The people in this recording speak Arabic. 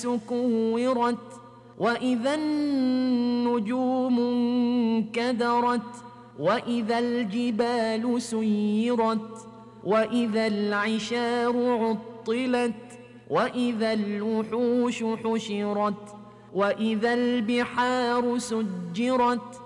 كورت وإذا النجوم انكدرت وإذا الجبال سيرت وإذا العشار عطلت وإذا الوحوش حشرت وإذا البحار سجرت